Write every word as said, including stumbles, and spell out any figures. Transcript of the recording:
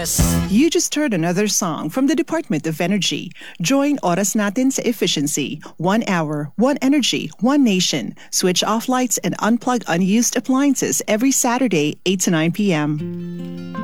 Oras. You just heard another song from the Department of Energy. Join Oras Natin sa efficiency. One hour, one energy, one nation. Switch off lights and unplug unused appliances every Saturday, eight to nine p.m.